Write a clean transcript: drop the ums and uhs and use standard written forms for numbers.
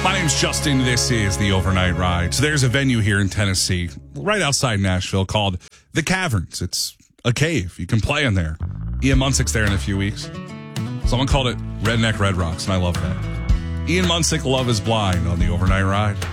My name's Justin. This is the Overnight Ride. So there's a venue here in Tennessee, right outside Nashville, called The Caverns. It's a cave. You can play in there. Ian Munsick's there in a few weeks. Someone called it Redneck Red Rocks, and I love that. Ian Munsick, Love is Blind on the Overnight Ride.